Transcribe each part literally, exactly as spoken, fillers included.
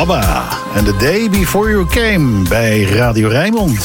ABBA en The Day Before You Came bij Radio Rijnmond.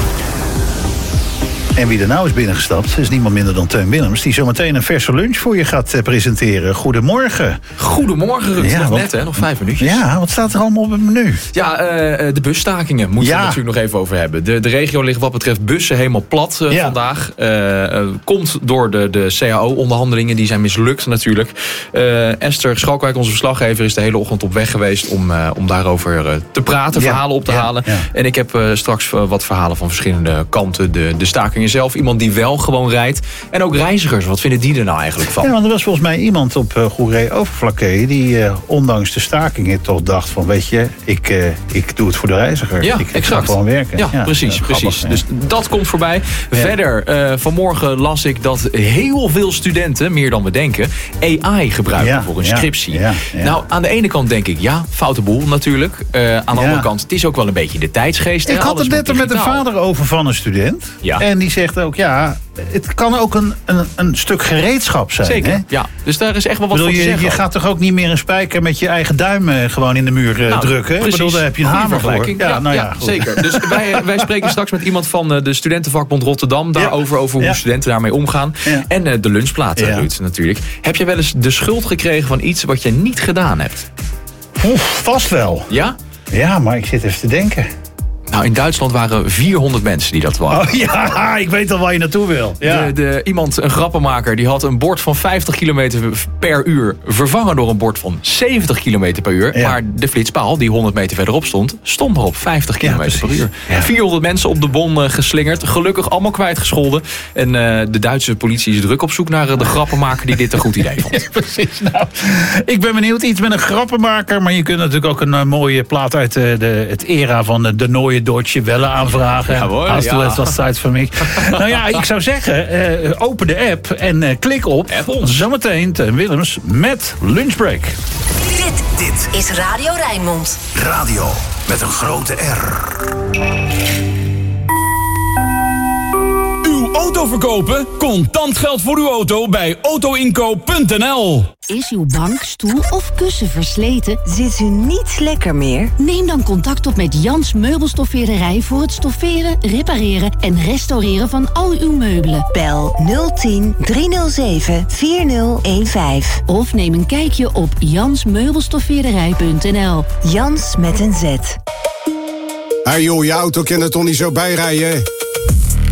En wie er nou is binnengestapt is niemand minder dan Teun Willems, die zometeen een verse lunch voor je gaat uh, presenteren. Goedemorgen. Goedemorgen, Ruud. Ja, nog wat, net, hè? Nog vijf minuutjes. Ja, wat staat er allemaal op het menu? Ja, uh, de busstakingen moeten ja. we natuurlijk nog even over hebben. De, de regio ligt wat betreft bussen helemaal plat uh, ja. vandaag. Uh, uh, komt door de, de C A O-onderhandelingen. Die zijn mislukt natuurlijk. Uh, Esther Schalkwijk, onze verslaggever, is de hele ochtend op weg geweest om, uh, om daarover uh, te praten, ja. verhalen op te ja. halen. Ja. En ik heb uh, straks uh, wat verhalen van verschillende kanten. De, de stakingen zelf, iemand die wel gewoon rijdt. En ook reizigers, wat vinden die er nou eigenlijk van? Ja, want er was volgens mij iemand op uh, Goeree-Overflakkee die uh, ondanks de stakingen toch dacht van, weet je, ik, uh, ik doe het voor de reiziger. Ja, ik, ik exact. ga gewoon werken. Ja, ja precies. ja, precies. Grappig, dus ja. dat komt voorbij. Ja. Verder, uh, vanmorgen las ik dat heel veel studenten, meer dan we denken, A I gebruiken ja, voor een ja, scriptie. Ja, ja. Nou, aan de ene kant denk ik, ja, foute boel natuurlijk. Uh, aan de ja. andere kant, het is ook wel een beetje de tijdsgeest. Ik had het net er met een vader over van een student. Ja. En die zegt ook, ja, het kan ook een, een, een stuk gereedschap zijn. Zeker, hè? ja. Dus daar is echt wel wat bedoel, voor te je, zeggen. je gaat toch ook niet meer een spijker met je eigen duim uh, gewoon in de muur uh, nou, drukken? Precies. Ik bedoel, daar heb je een Goeie hamer voor. Ja, ja, nou ja, ja zeker. Dus wij, wij spreken straks met iemand van de Studentenvakbond Rotterdam daarover, ja. over hoe ja. studenten daarmee omgaan. Ja. En uh, de lunchplaat, ja. Ruud, natuurlijk. Heb je wel eens de schuld gekregen van iets wat je niet gedaan hebt? Oef, vast wel. Ja? Ja, maar ik zit even te denken. Nou, in Duitsland waren vierhonderd mensen die dat waren. Oh ja, ik weet al waar je naartoe wil. Ja. De, de, iemand, een grappenmaker, die had een bord van vijftig kilometer per uur vervangen door een bord van zeventig kilometer per uur. Ja. Maar de flitspaal, die honderd meter verderop stond, stond maar op vijftig kilometer per uur. Ja. vierhonderd mensen op de bon uh, geslingerd. Gelukkig allemaal kwijtgescholden. En uh, de Duitse politie is druk op zoek naar uh, de grappenmaker die dit een goed idee vond. Ja, precies. Nou, ik ben benieuwd, iets met een grappenmaker. Maar je kunt natuurlijk ook een uh, mooie plaat uit uh, de, het era van uh, de Neue Deutsche Welle aanvragen. Ja, hoor, Als ja. het was tijd voor mij. Nou ja, ik zou zeggen, uh, open de app en uh, klik op. Zometeen Teun Willems met Lunchbreak. Dit, dit is Radio Rijnmond. Radio met een grote R. Uw auto verkopen? Contant geld voor uw auto bij autoinkoop punt n l. Is uw bank, stoel of kussen versleten? Zit u niet lekker meer? Neem dan contact op met Jans Meubelstoffeerderij voor het stofferen, repareren en restaureren van al uw meubelen. Bel nul tien driehonderdzeven vierzig15. Of neem een kijkje op jans meubelstoffeerderij punt n l. Jans met een Z. Hé hey joh, je auto kan er toch niet zo bijrijden?